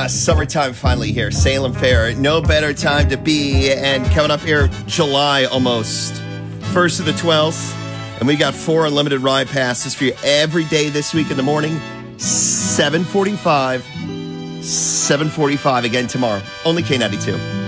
Summertime finally here. Salem Fair. No better time to be. And coming up here, July almost. 1st to the 12th. And we got 4 unlimited ride passes for you every day this week in the morning. 7:45. 7:45 again tomorrow. Only K92.